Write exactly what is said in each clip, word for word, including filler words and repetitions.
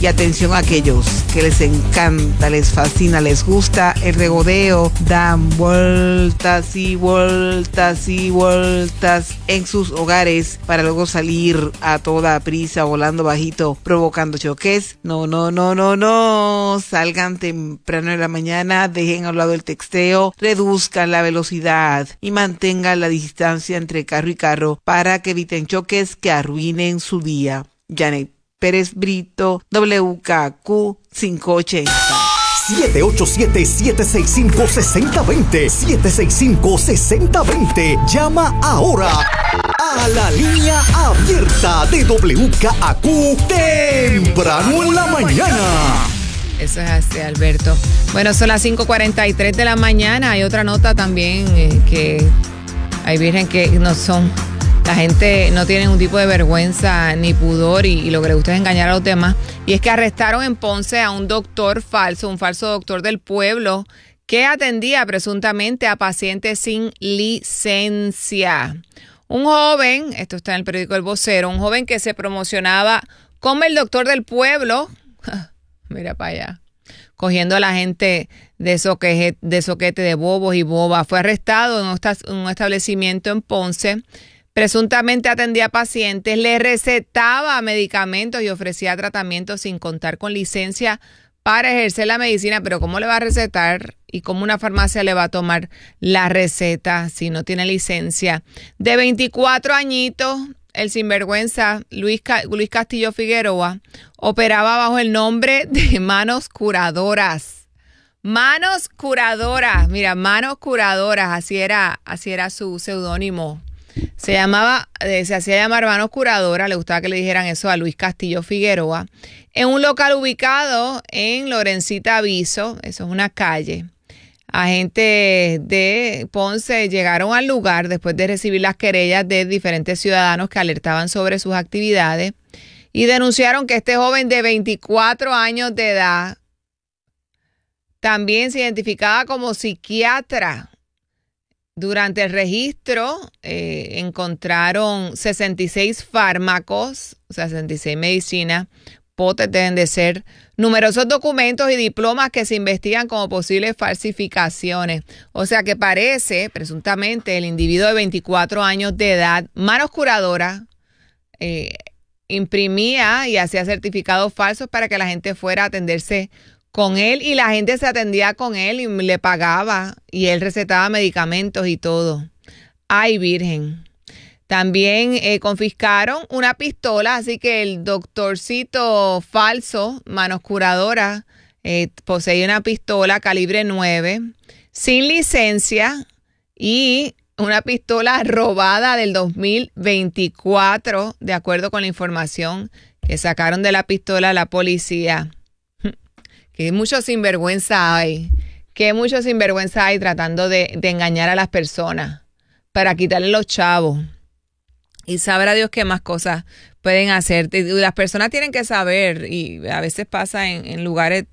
Y atención a aquellos que les encanta, les fascina, les gusta el regodeo, dan vueltas y vueltas y vueltas en sus hogares para luego salir a toda prisa, volando bajito, provocando choques. No, no, no, no, no. Salgan temprano en la mañana, dejen a un lado el texteo, reduzcan la velocidad y mantengan la distancia entre carro y carro para que eviten choques que arruinen su día. Janet Pérez Brito, W K Q quinientos ochenta. siete ocho siete, siete seis cinco, seis cero dos cero. siete seis cinco, seis cero dos cero. Llama ahora a la línea abierta de W K Q temprano en la mañana. Eso es así, Alberto. Bueno, son las cinco cuarenta y tres de la mañana. Hay otra nota también eh, que hay virgen que no son... La gente no tiene ningún tipo de vergüenza ni pudor y, y lo que le gusta es engañar a los demás. Y es que arrestaron en Ponce a un doctor falso, un falso doctor del pueblo, que atendía presuntamente a pacientes sin licencia. Un joven, esto está en el periódico El Vocero, un joven que se promocionaba como el doctor del pueblo, mira para allá, cogiendo a la gente de soquete, de soquete, de bobos y bobas. Fue arrestado en un establecimiento en Ponce. Presuntamente atendía pacientes, le recetaba medicamentos y ofrecía tratamientos sin contar con licencia para ejercer la medicina. Pero ¿cómo le va a recetar y cómo una farmacia le va a tomar la receta si no tiene licencia? De veinticuatro añitos, el sinvergüenza Luis, Luis Castillo Figueroa operaba bajo el nombre de Manos Curadoras. Manos Curadoras, mira, Manos Curadoras, así era, así era su seudónimo. Se llamaba, eh, se hacía llamar Manos Curadoras, le gustaba que le dijeran eso a Luis Castillo Figueroa, en un local ubicado en Lorencita Aviso, eso es una calle. Agentes de Ponce llegaron al lugar después de recibir las querellas de diferentes ciudadanos que alertaban sobre sus actividades y denunciaron que este joven de veinticuatro años de edad también se identificaba como psiquiatra. Durante el registro eh, encontraron sesenta y seis fármacos, o sea, sesenta y seis medicinas, potes deben de ser, numerosos documentos y diplomas que se investigan como posibles falsificaciones. O sea que parece, presuntamente, el individuo de veinticuatro años de edad, Manos Curadoras, eh, imprimía y hacía certificados falsos para que la gente fuera a atenderse con él y la gente se atendía con él y le pagaba y él recetaba medicamentos y todo. Ay, virgen. También eh, confiscaron una pistola, así que el doctorcito falso, Manos Curadoras, eh, poseía una pistola calibre nueve, sin licencia y una pistola robada del dos mil veinticuatro, de acuerdo con la información que sacaron de la pistola la policía. Que mucho sinvergüenza hay, que mucho sinvergüenza hay tratando de, de engañar a las personas para quitarle los chavos. Y sabrá Dios qué más cosas pueden hacer. Las personas tienen que saber, y a veces pasa en, en lugares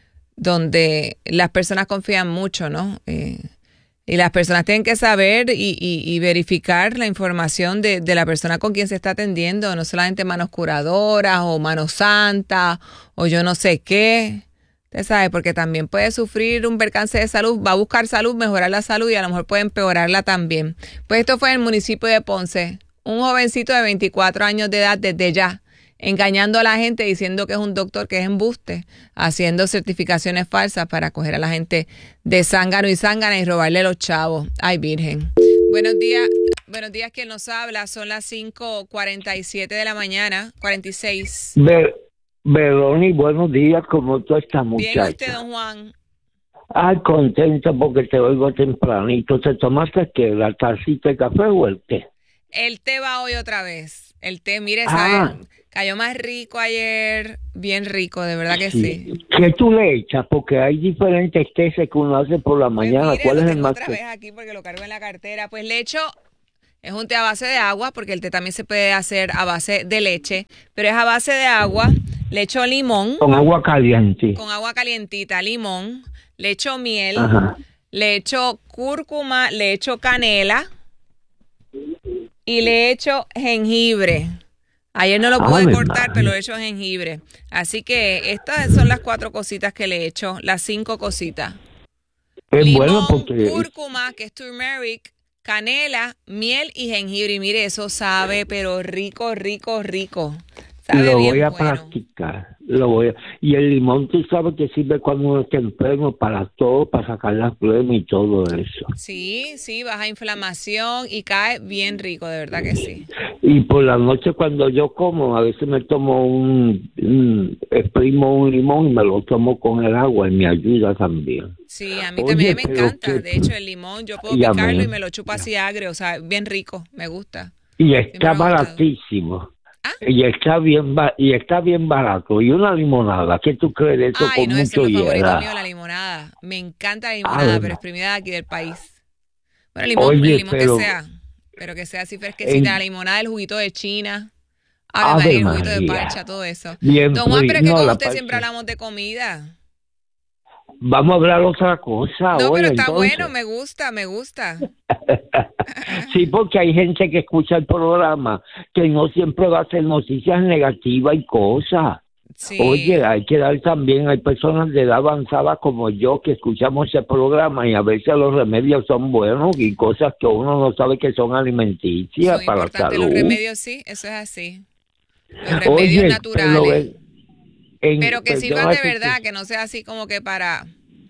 donde las personas confían mucho, ¿no? Eh, y las personas tienen que saber y, y, y verificar la información de, de la persona con quien se está atendiendo, no solamente Manos Curadoras o Manos Santas o yo no sé qué. Usted sabe, porque también puede sufrir un percance de salud, va a buscar salud, mejorar la salud y a lo mejor puede empeorarla también. Pues esto fue en el municipio de Ponce. Un jovencito de veinticuatro años de edad desde ya, engañando a la gente diciendo que es un doctor, que es embuste, haciendo certificaciones falsas para coger a la gente de zángano y zángana y robarle los chavos. Ay, virgen. Buenos días, buenos días, ¿quién nos habla? Son las cinco cuarenta y siete de la mañana, cuarenta y seis. Ver, Veroni, buenos días, ¿cómo tú estás, muchacha? Bien, usted, don Juan. Ay, contento porque te oigo tempranito. ¿Te tomaste qué? ¿La tacita de café o el té? El té va hoy otra vez. El té, mire, Ah. ¿sabe? Cayó más rico ayer, bien rico, de verdad que sí. sí. ¿Qué tú le echas? Porque hay diferentes tés que uno hace por la mañana. Pues mire, ¿Cuál lo es el tengo más otra que- vez aquí porque lo cargo en la cartera. Pues le echo, es un té a base de agua, porque el té también se puede hacer a base de leche, pero es a base de agua. Le echo limón, Con agua caliente. con agua calientita, limón, le echo miel, Ajá. le echo cúrcuma, le echo canela y le echo jengibre. Ayer no lo pude Ave cortar, María. pero lo he hecho en jengibre. Así que estas son las cuatro cositas que le he hecho, las cinco cositas. Es Limón, bueno porque cúrcuma, que es turmeric, canela, miel y jengibre. Y mire, eso sabe, pero rico, rico, rico. Sabe lo bien voy a bueno. practicar. Lo voy a... Y el limón, tú sabes que sirve cuando uno está enfermo para todo, para sacar las flemas y todo eso. Sí, sí, baja inflamación y cae bien rico, de verdad que sí. Y por la noche cuando yo como, a veces me tomo un, un exprimo un limón y me lo tomo con el agua y me ayuda también. Sí, a mí Oye, también me pero encanta. que- De hecho, el limón yo puedo Ya picarlo me- y me lo chupo así agrio, o sea, bien rico, me gusta. Y Siempre está me ha gustado. baratísimo. ¿Ah? Y está bien ba- y está bien barato. Y una limonada, ¿qué tú crees de eso Ay, con no, ese mucho es mi favorito hielo? mío, la limonada. Me encanta la limonada, Ave pero Ma- exprimida de aquí del país. Bueno, el limón, Oye, el limón pero- que sea, pero que sea así fresquecita. En- La limonada, el juguito de China. Ave Ave María, el juguito de María. parcha, todo eso. Bien Don Juan, fri- pero es que no, con la usted siempre parcha. hablamos de comida. Vamos a hablar otra cosa No, hoy, pero está entonces. bueno, me gusta, me gusta. Sí, porque hay gente que escucha el programa que no siempre va a hacer noticias negativas y cosas. Sí. Oye, hay que dar también, hay personas de edad avanzada como yo que escuchamos ese programa y a veces los remedios son buenos y cosas que uno no sabe que son alimenticias Son para la importantes salud. los remedios, sí, eso es así. Los remedios Oye, naturales. pero, en- en- Pero que sirvan perdona de que- verdad, que no sea así como que para...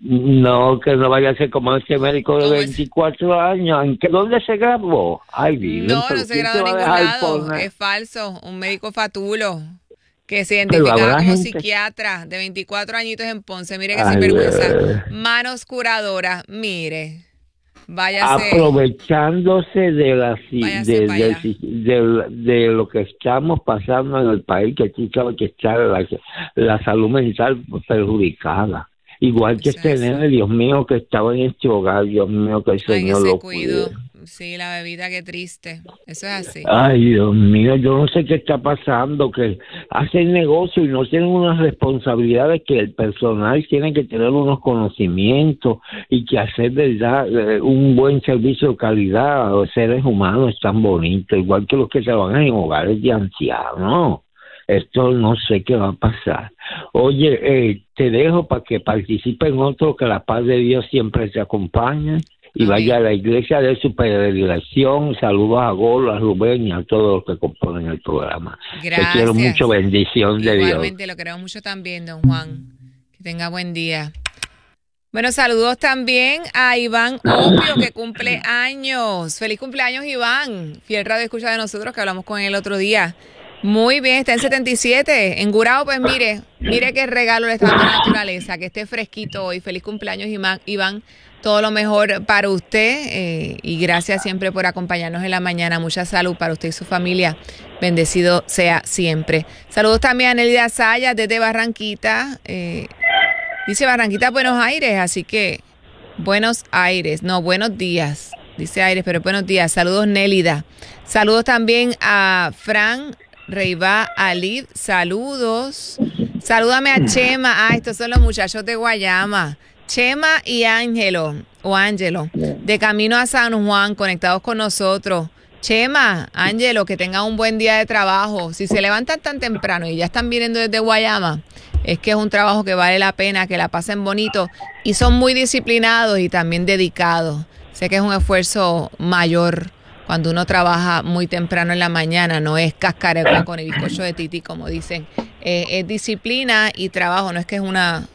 No, que no vaya a ser como ese médico de ¿Cómo es? veinticuatro años. ¿En qué, dónde se graduó? Ay, Virgen, No, pero no se ¿quién graduó en va a ningún dejar lado. poner? Es falso. Un médico fatulo que se Pero identificaba habrá como gente- psiquiatra de veinticuatro añitos en Ponce. Mire qué Ay, sinvergüenza. eh. Manos curadoras. Mire. Váyase. Aprovechándose de, la, si- Váyase de, pa' de, allá. de- de lo que estamos pasando en el país, que tú sabes que está la, la salud mental perjudicada. Igual que Eso este es así. nene, Dios mío, que estaba en este hogar, Dios mío, que el Ay, Señor ese lo cuido. cuide. Sí, la bebida, qué triste. Eso es así. Ay, Dios mío, yo no sé qué está pasando, que hacen negocio y no tienen unas responsabilidades que el personal tiene que tener unos conocimientos y que hacer, verdad, eh, un buen servicio de calidad a los seres humanos tan bonito, igual que los que trabajan en hogares de ancianos. Esto no sé qué va a pasar. Oye, eh, te dejo para que participe en otro, que la paz de Dios siempre te acompañe. Y Amén. vaya a la iglesia de su predilección. Saludos a Golo, a Rubén y a todos los que componen el programa. Gracias. Te quiero mucho, bendición de Dios. Igualmente, lo queremos mucho también, don Juan. Que tenga buen día. Bueno, saludos también a Iván Opio, que cumple años. Feliz cumpleaños, Iván. Fiel radio escucha de nosotros, que hablamos con él el otro día. Muy bien, está en setenta y siete. En Gurao, pues mire, mire qué regalo le está dando la naturaleza, que esté fresquito hoy. Feliz cumpleaños, Iván. Iván. Todo lo mejor para usted eh, y gracias siempre por acompañarnos en la mañana. Mucha salud para usted y su familia. Bendecido sea siempre. Saludos también a Nelida Sayas desde Barranquita. Eh, dice Barranquita, Buenos Aires, así que Buenos Aires, no, buenos días. Dice Aires, pero buenos días. Saludos, Nélida. Saludos también a Fran Reivá Alid. Saludos. Salúdame a Chema. Ah, estos son los muchachos de Guayama. Chema y Ángelo, o Ángelo, de camino a San Juan, conectados con nosotros. Chema, Ángelo, que tengan un buen día de trabajo. Si se levantan tan temprano y ya están viniendo desde Guayama, es que es un trabajo que vale la pena, que la pasen bonito y son muy disciplinados y también dedicados. Sé que es un esfuerzo mayor cuando uno trabaja muy temprano en la mañana, no es cascarejo con el bizcocho de titi, como dicen. Eh, es disciplina y trabajo, no es que es una...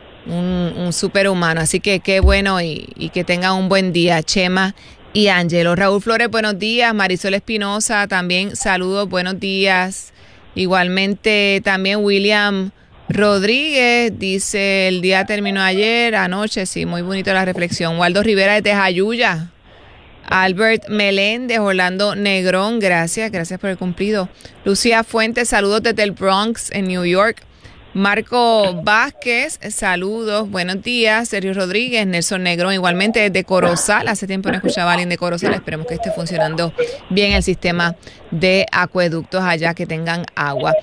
Un, un superhumano, así que qué bueno y, y que tengan un buen día, Chema y Ángelo. Raúl Flores, buenos días. Marisol Espinosa, también saludos, buenos días. Igualmente también William Rodríguez, dice, el día terminó ayer, anoche, sí, muy bonito la reflexión. Waldo Rivera de Tejayuya. Albert Meléndez, Orlando Negrón, gracias, gracias por el cumplido. Lucía Fuentes, saludos desde el Bronx, en New York. Marco Vázquez, saludos, buenos días. Sergio Rodríguez, Nelson Negrón, igualmente desde Corozal. Hace tiempo no escuchaba a alguien de Corozal. Esperemos que esté funcionando bien el sistema de acueductos allá, que tengan agua.